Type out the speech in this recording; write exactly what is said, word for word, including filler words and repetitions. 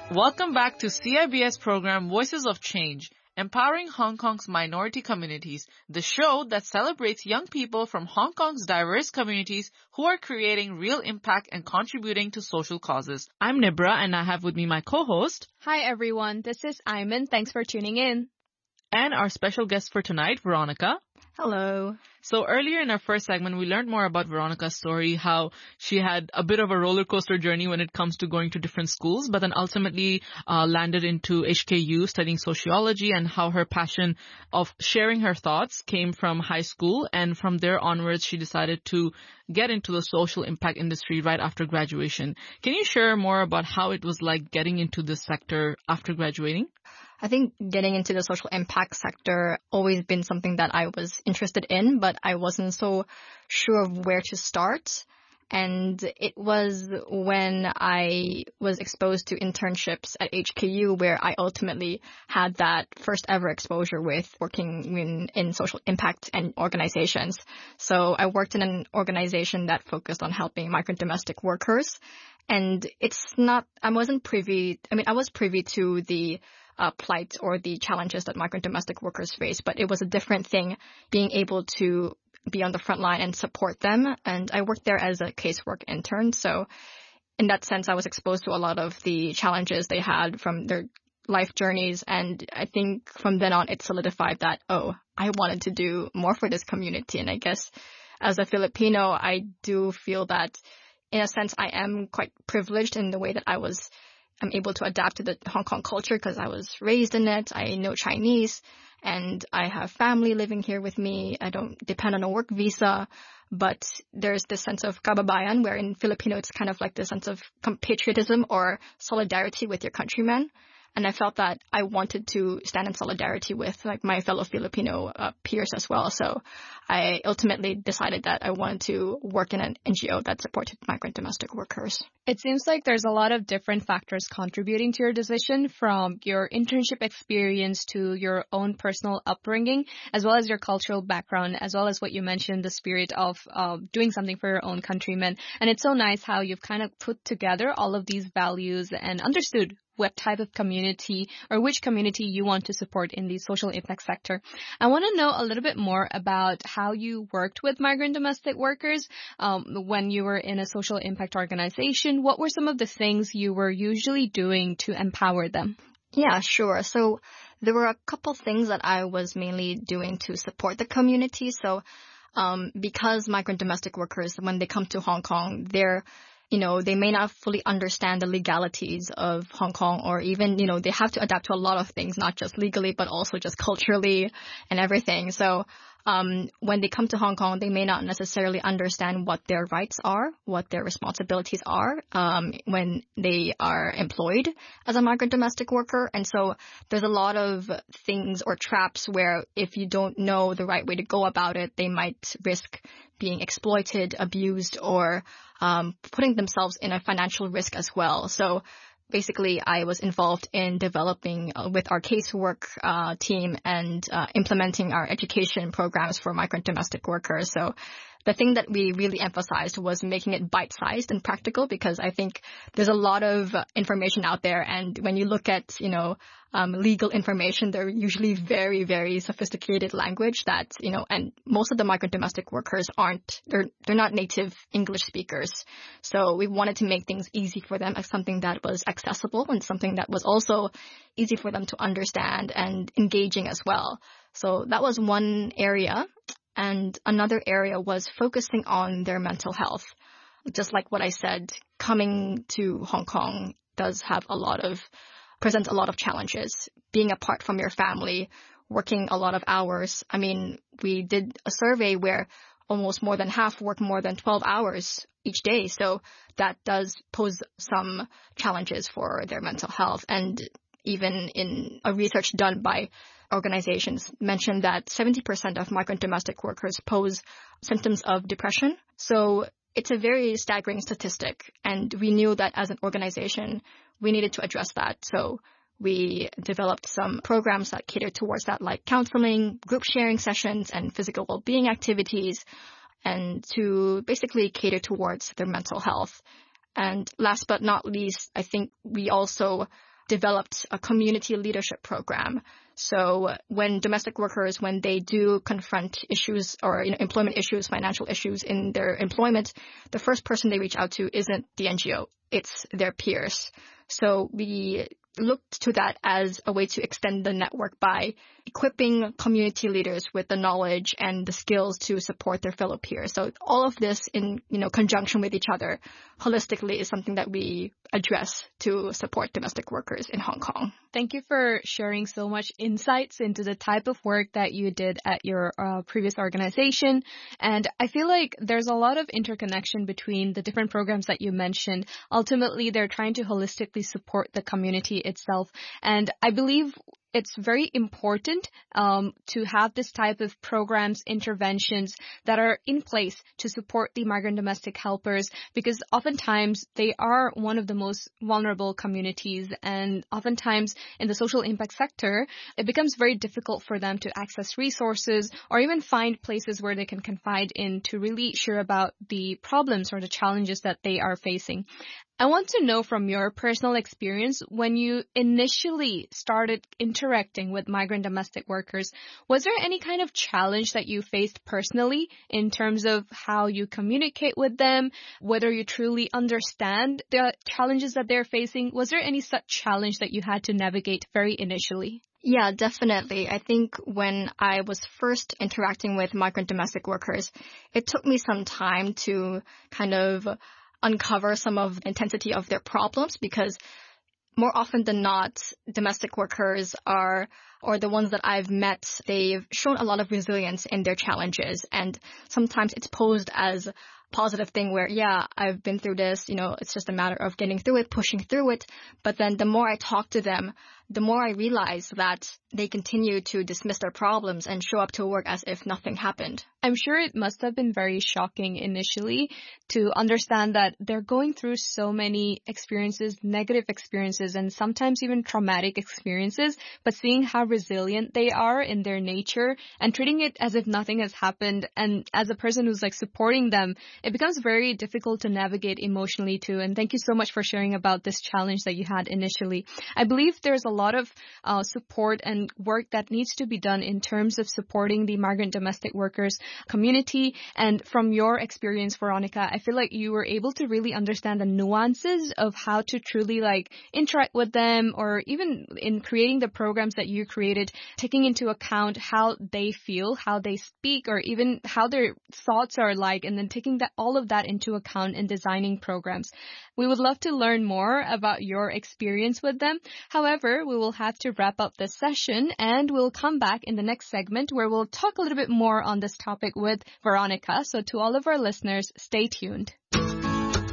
Welcome back to C I B S program Voices of Change, Empowering Hong Kong's Minority Communities, the show that celebrates young people from Hong Kong's diverse communities who are creating real impact and contributing to social causes. I'm Nibra and I have with me my co-host. Hi everyone, this is Iman. Thanks for tuning in. And our special guest for tonight, Veronica. Hello. So earlier in our first segment, we learned more about Veronica's story, how she had a bit of a roller coaster journey when it comes to going to different schools, but then ultimately uh, landed into H K U studying sociology, and how her passion of sharing her thoughts came from high school. And from there onwards, she decided to get into the social impact industry right after graduation. Can you share more about how it was like getting into this sector after graduating? I think getting into the social impact sector always been something that I was interested in, but I wasn't so sure of where to start. And it was when I was exposed to internships at H K U where I ultimately had that first ever exposure with working in, in social impact and organizations. So I worked in an organization that focused on helping migrant domestic workers. And it's not, I wasn't privy, I mean, I was privy to the uh, plight or the challenges that migrant domestic workers face, but it was a different thing being able to be on the front line and support them. And I worked there as a casework intern. So in that sense, I was exposed to a lot of the challenges they had from their life journeys. And I think from then on, it solidified that, oh, I wanted to do more for this community. And I guess as a Filipino, I do feel that in a sense, I am quite privileged in the way that I was I'm able to adapt to the Hong Kong culture because I was raised in it. I know Chinese and I have family living here with me. I don't depend on a work visa, but there's this sense of kababayan where in Filipino, it's kind of like this sense of patriotism or solidarity with your countrymen. And I felt that I wanted to stand in solidarity with like my fellow Filipino uh, peers as well. So I ultimately decided that I wanted to work in an N G O that supported migrant domestic workers. It seems like there's a lot of different factors contributing to your decision, from your internship experience to your own personal upbringing, as well as your cultural background, as well as what you mentioned, the spirit of uh, doing something for your own countrymen. And it's so nice how you've kind of put together all of these values and understood what type of community or which community you want to support in the social impact sector. I want to know a little bit more about how you worked with migrant domestic workers um, when you were in a social impact organization. What were some of the things you were usually doing to empower them? Yeah, sure. So there were a couple things that I was mainly doing to support the community. So um, because migrant domestic workers, when they come to Hong Kong, they're you know, they may not fully understand the legalities of Hong Kong, or even, you know, they have to adapt to a lot of things, not just legally, but also just culturally and everything. So um, when they come to Hong Kong, they may not necessarily understand what their rights are, what their responsibilities are um, when they are employed as a migrant domestic worker. And so there's a lot of things or traps where if you don't know the right way to go about it, they might risk being exploited, abused, or um, putting themselves in a financial risk as well. So basically, I was involved in developing uh, with our casework uh, team and uh, implementing our education programs for migrant domestic workers. So the thing that we really emphasized was making it bite-sized and practical, because I think there's a lot of uh, information out there. And when you look at, you know, um, legal information, they're usually very, very sophisticated language that, you know, and most of the migrant domestic workers aren't, they're, they're not native English speakers. So we wanted to make things easy for them as something that was accessible and something that was also easy for them to understand and engaging as well. So that was one area. And another area was focusing on their mental health. Just like what I said, coming to Hong Kong does have a lot of, presents a lot of challenges. Being apart from your family, working a lot of hours. I mean, we did a survey where almost more than half work more than twelve hours each day. So that does pose some challenges for their mental health. And even in a research done by organizations mentioned that seventy percent of migrant domestic workers pose symptoms of depression. So it's a very staggering statistic. And we knew that as an organization, we needed to address that. So we developed some programs that cater towards that, like counseling, group sharing sessions, and physical well-being activities, and to basically cater towards their mental health. And last but not least, I think we also developed a community leadership program. So when domestic workers, when they do confront issues or you know, employment issues, financial issues in their employment, the first person they reach out to isn't the N G O, it's their peers. So we looked to that as a way to extend the network by equipping community leaders with the knowledge and the skills to support their fellow peers. So all of this in, you know, conjunction with each other holistically is something that we address to support domestic workers in Hong Kong. Thank you for sharing so much insights into the type of work that you did at your uh, previous organization. And I feel like there's a lot of interconnection between the different programs that you mentioned. Ultimately, they're trying to holistically support the community itself. And I believe it's very important um, to have this type of programs, interventions that are in place to support the migrant domestic helpers, because oftentimes they are one of the most vulnerable communities, and oftentimes in the social impact sector, it becomes very difficult for them to access resources or even find places where they can confide in to really share about the problems or the challenges that they are facing. I want to know from your personal experience, when you initially started interacting with migrant domestic workers, was there any kind of challenge that you faced personally in terms of how you communicate with them, whether you truly understand the challenges that they're facing? Was there any such challenge that you had to navigate very initially? Yeah, definitely. I think when I was first interacting with migrant domestic workers, it took me some time to kind of uncover some of the intensity of their problems, because more often than not, domestic workers are, or the ones that I've met, they've shown a lot of resilience in their challenges. And sometimes it's posed as a positive thing where, yeah, I've been through this, you know, it's just a matter of getting through it, pushing through it. But then the more I talk to them, the more I realize that they continue to dismiss their problems and show up to work as if nothing happened. I'm sure it must have been very shocking initially to understand that they're going through so many experiences, negative experiences, and sometimes even traumatic experiences, but seeing how resilient they are in their nature and treating it as if nothing has happened. And as a person who's like supporting them, it becomes very difficult to navigate emotionally too. And thank you so much for sharing about this challenge that you had initially. I believe there's a lot of uh, support and work that needs to be done in terms of supporting the migrant domestic workers community. And from your experience, Veronica, I feel like you were able to really understand the nuances of how to truly like interact with them, or even in creating the programs that you created, taking into account how they feel, how they speak, or even how their thoughts are like, and then taking that all of that into account in designing programs. We would love to learn more about your experience with them. However, we will have to wrap up this session, and we'll come back in the next segment where we'll talk a little bit more on this topic with Veronica. So to all of our listeners, stay tuned.